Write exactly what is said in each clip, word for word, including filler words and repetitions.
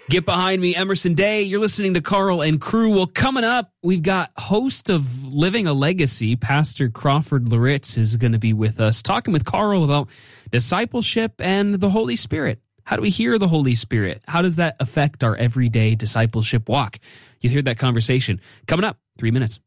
Get behind me, Emerson Day. You're listening to Carl and Crew. Well, coming up, we've got host of Living a Legacy, Pastor Crawford Loritts is going to be with us, talking with Carl about discipleship and the Holy Spirit. How do we hear the Holy Spirit? How does that affect our everyday discipleship walk? You'll hear that conversation coming up, three minutes.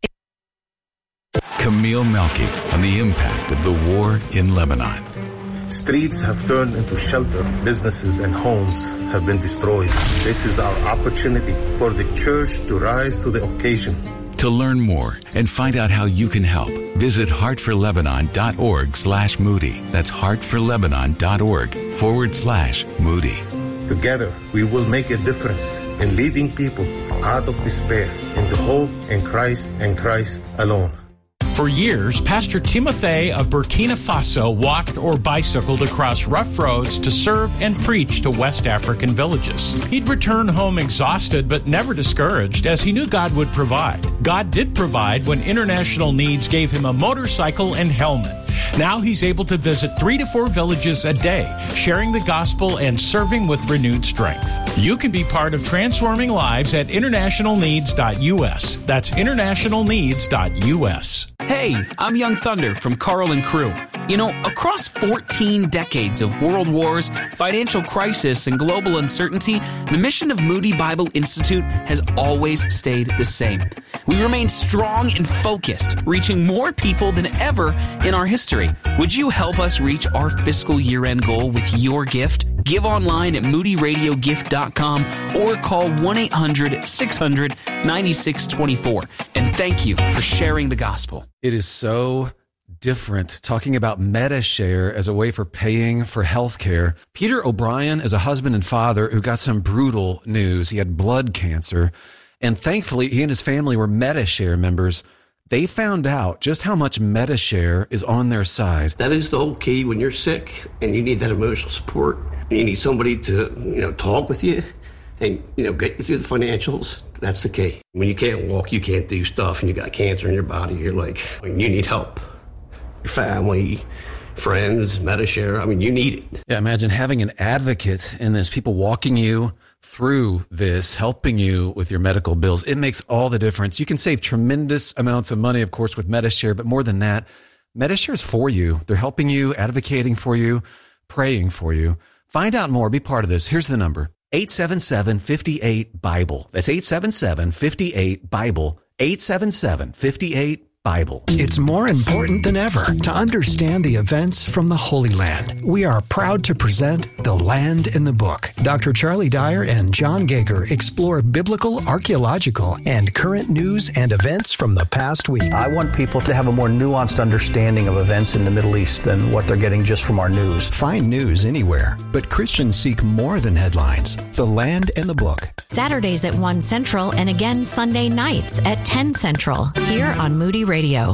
Camille Melky on the impact of the war in Lebanon. Streets have turned into shelter. Businesses and homes have been destroyed. This is our opportunity for the church to rise to the occasion. To learn more and find out how you can help, visit heartforlebanon.org slash Moody. That's heartforlebanon.org forward slash Moody. Together, we will make a difference in leading people out of despair into hope in Christ and Christ alone. For years, Pastor Timothy of Burkina Faso walked or bicycled across rough roads to serve and preach to West African villages. He'd return home exhausted but never discouraged, as he knew God would provide. God did provide when International Needs gave him a motorcycle and helmet. Now he's able to visit three to four villages a day, sharing the gospel and serving with renewed strength. You can be part of transforming lives at international needs dot U S. That's international needs dot U S. Hey, I'm Young Thunder from Carl and Crew. You know, across fourteen decades of world wars, financial crisis, and global uncertainty, the mission of Moody Bible Institute has always stayed the same. We remain strong and focused, reaching more people than ever in our history. Would you help us reach our fiscal year-end goal with your gift? Give online at moody radio gift dot com or call one eight hundred six hundred ninety-six twenty-four. And thank you for sharing the gospel. It is so different talking about MediShare as a way for paying for health care. Peter O'Brien is a husband and father who got some brutal news. He had blood cancer, and thankfully he and his family were MediShare members. They found out just how much MediShare is on their side. That is the whole key when you're sick and you need that emotional support. You need somebody to, you know, talk with you and, you know, get you through the financials. That's the key. When you can't walk, you can't do stuff, and you got cancer in your body, you're like, you need help. Your family, friends, MediShare, I mean, you need it. Yeah, imagine having an advocate in this, people walking you through this, helping you with your medical bills. It makes all the difference. You can save tremendous amounts of money, of course, with MediShare, but more than that, MediShare is for you. They're helping you, advocating for you, praying for you. Find out more. Be part of this. Here's the number. eight seven seven, five eight, BIBLE. That's eight seven seven, five eight, BIBLE. eight seven seven, five eight, Bible. It's more important than ever to understand the events from the Holy Land. We are proud to present The Land in the Book. Doctor Charlie Dyer and John Gager explore biblical, archaeological, and current news and events from the past week. I want people to have a more nuanced understanding of events in the Middle East than what they're getting just from our news. Find news anywhere, but Christians seek more than headlines. The Land in the Book. Saturdays at one Central and again Sunday nights at ten Central here on Moody Radio.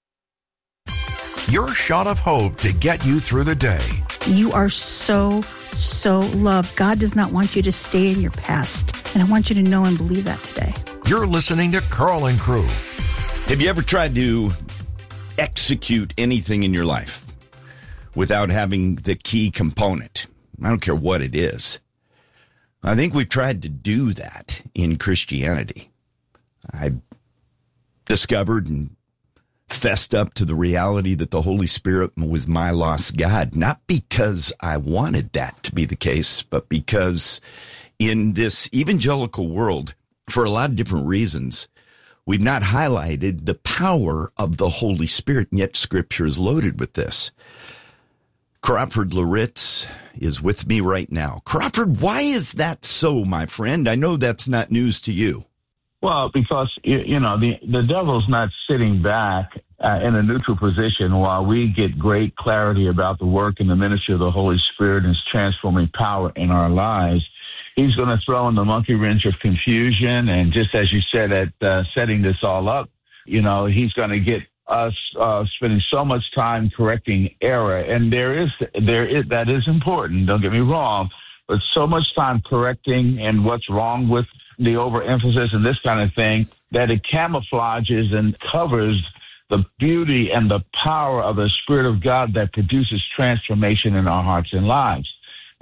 Your shot of hope to get you through the day. You are so, so loved. God does not want you to stay in your past. And I want you to know and believe that today. You're listening to Carl and Crew. Have you ever tried to execute anything in your life without having the key component? I don't care what it is. I think we've tried to do that in Christianity. I discovered and fessed up to the reality that the Holy Spirit was my lost God, not because I wanted that to be the case, but because in this evangelical world, for a lot of different reasons, we've not highlighted the power of the Holy Spirit, and yet Scripture is loaded with this. Crawford Loritts is with me right now. Crawford, why is that so, my friend? I know that's not news to you. Well, because, you know, the, the devil's not sitting back uh, in a neutral position while we get great clarity about the work and the ministry of the Holy Spirit and his transforming power in our lives. He's going to throw in the monkey wrench of confusion. And just as you said, at uh, setting this all up, you know, he's going to get us uh, spending so much time correcting error. And there is, there is, that is important. Don't get me wrong, but so much time correcting and what's wrong with the overemphasis and this kind of thing, that it camouflages and covers the beauty and the power of the Spirit of God that produces transformation in our hearts and lives.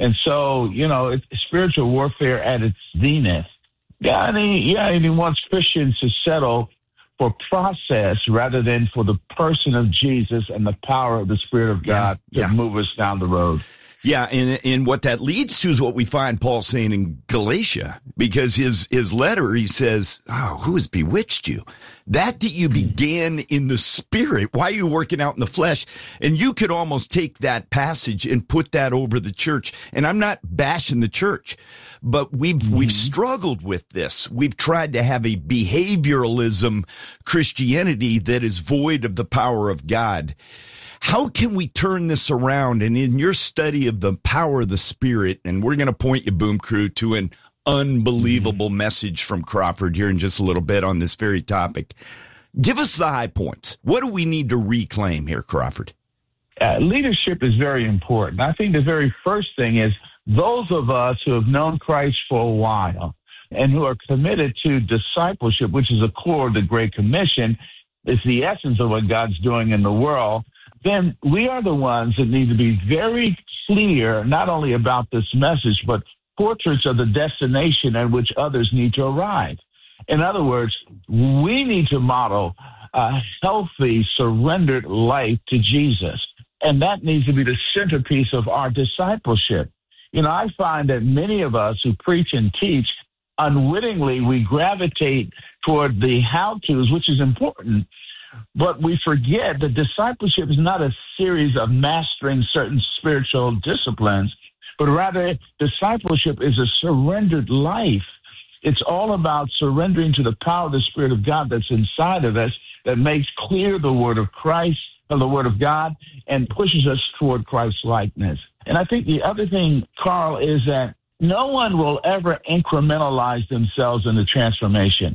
And so, you know, it's spiritual warfare at its zenith. Yeah, and he, yeah, and he wants Christians to settle for process rather than for the person of Jesus and the power of the Spirit of God yeah, to yeah. move us down the road. Yeah, and, and what that leads to is what we find Paul saying in Galatia, because his, his letter, he says, oh, who has bewitched you? That that you began in the Spirit. Why are you working out in the flesh? And you could almost take that passage and put that over the church. And I'm not bashing the church, but we've, mm-hmm. we've struggled with this. We've tried to have a behavioralism Christianity that is void of the power of God. How can we turn this around? And in your study of the power of the Spirit, and we're going to point you, Boom Crew, to an unbelievable mm-hmm. message from Crawford here in just a little bit on this very topic. Give us the high points. What do we need to reclaim here, Crawford? Uh, leadership is very important. I think the very first thing is those of us who have known Christ for a while and who are committed to discipleship, which is the core of the Great Commission, is the essence of what God's doing in the world, then we are the ones that need to be very clear, not only about this message, but portraits of the destination at which others need to arrive. In other words, we need to model a healthy, surrendered life to Jesus. And that needs to be the centerpiece of our discipleship. You know, I find that many of us who preach and teach, unwittingly, we gravitate toward the how-tos, which is important. But we forget that discipleship is not a series of mastering certain spiritual disciplines, but rather discipleship is a surrendered life. It's all about surrendering to the power of the Spirit of God that's inside of us, that makes clear the word of Christ, or the word of God, and pushes us toward Christ's likeness. And I think the other thing, Carl, is that no one will ever incrementalize themselves in the transformation.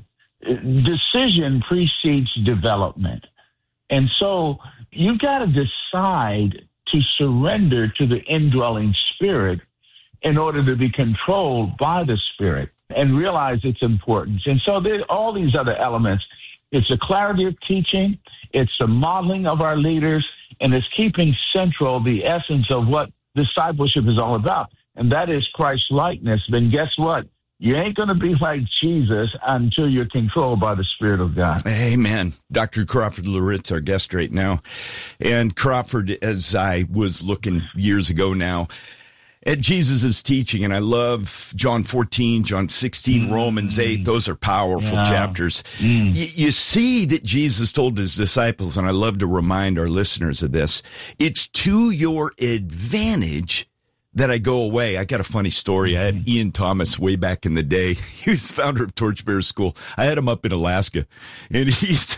Decision precedes development. And so you got to decide to surrender to the indwelling Spirit in order to be controlled by the Spirit and realize its importance. And so there are all these other elements. It's the clarity of teaching, it's the modeling of our leaders, and it's keeping central the essence of what discipleship is all about, and that is Christ's likeness. Then guess what? You ain't going to be like Jesus until you're controlled by the Spirit of God. Amen. Doctor Crawford Loritts, our guest right now. And Crawford, as I was looking years ago now at Jesus' teaching, and I love John fourteen, John sixteen, mm. Romans eight. Those are powerful yeah. chapters. Mm. Y- you see that Jesus told his disciples, and I love to remind our listeners of this, it's to your advantage that I go away. I got a funny story. I had Ian Thomas way back in the day. He was founder of Torchbearer School. I had him up in Alaska, and he's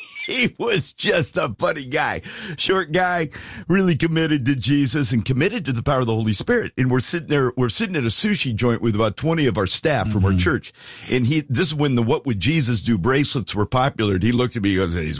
he was just a funny guy. Short guy, really committed to Jesus and committed to the power of the Holy Spirit. And we're sitting there, we're sitting at a sushi joint with about twenty of our staff mm-hmm. from our church. And he, this is when the What Would Jesus Do bracelets were popular. And he looked at me and goes, these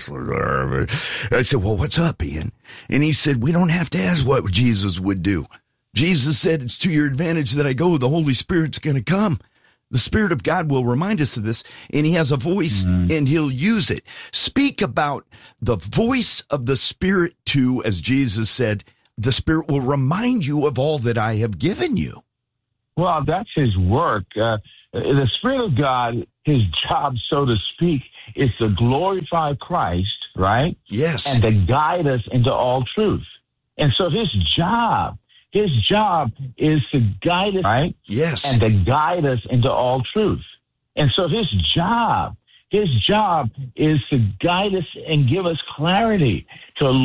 bracelets. And I said, well, what's up, Ian? And he said, we don't have to ask what Jesus would do. Jesus said, it's to your advantage that I go. The Holy Spirit's going to come. The Spirit of God will remind us of this, and he has a voice, mm-hmm. and he'll use it. Speak about the voice of the Spirit, too, as Jesus said, the Spirit will remind you of all that I have given you. Well, that's his work. Uh, the Spirit of God, his job, so to speak, is to glorify Christ, right? Yes. And to guide us into all truth. And so his job His job is to guide us, right? Yes. And to guide us into all truth. And so his job, his job is to guide us and give us clarity to